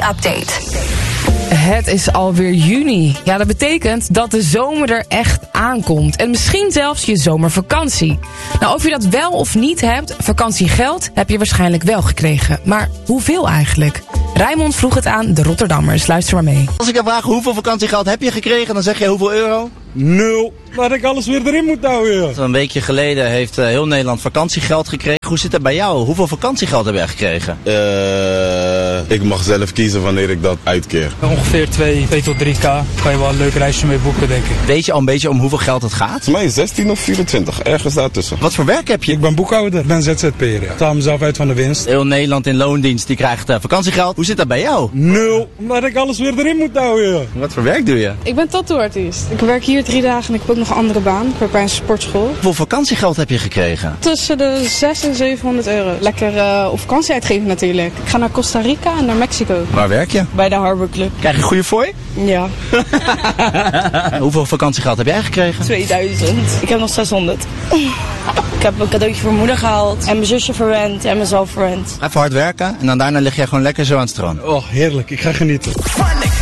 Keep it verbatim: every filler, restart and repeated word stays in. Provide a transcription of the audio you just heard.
juni-update. Het is alweer juni. Ja, dat betekent dat de zomer er echt aankomt. En misschien zelfs je zomervakantie. Nou, of je dat wel of niet hebt, vakantiegeld heb je waarschijnlijk wel gekregen. Maar hoeveel eigenlijk? Raymond vroeg het aan de Rotterdammers. Luister maar mee. Als ik jou vraag hoeveel vakantiegeld heb je gekregen, dan zeg je hoeveel euro? Nul. Laat ik alles weer erin moet houden. Een weekje geleden heeft uh, heel Nederland vakantiegeld gekregen. Hoe zit het bij jou? Hoeveel vakantiegeld heb jij gekregen? Uh, ik mag zelf kiezen wanneer ik dat uitkeer. Ongeveer twee tot drie k. Kan je wel een leuk reisje mee boeken, denk ik. Weet je al een beetje om hoeveel geld het gaat? Volgens mij zestien of vierentwintig, ergens daartussen. Wat voor werk heb je? Ik ben boekhouder, ik ben Z Z P'er. Ja. Ik haal mezelf uit van de winst. Heel Nederland in loondienst die krijgt uh, vakantiegeld. Hoe zit dat bij jou? Nul. Omdat ik alles weer erin moet houden. Wat voor werk doe je? Ik ben tattooartiest. Ik werk hier drie dagen en ik heb ook nog een andere baan. Ik werk bij een sportschool. Hoeveel vakantiegeld heb je gekregen? Tussen de zeshonderd en zevenhonderd euro. Lekker uh, op vakantie uitgeven natuurlijk. Ik ga naar Costa Rica en naar Mexico. Waar werk je? Bij de Harbor Club. Krijg je een goede fooi? Ja. Hoeveel vakantiegeld heb jij gekregen? tweeduizend. Ik heb nog zeshonderd. Ik heb een cadeautje voor mijn moeder gehaald. En mijn zusje verwend en mezelf verwend. Even hard werken en dan daarna lig jij gewoon lekker zo aan het strand. Oh, heerlijk. Ik ga genieten.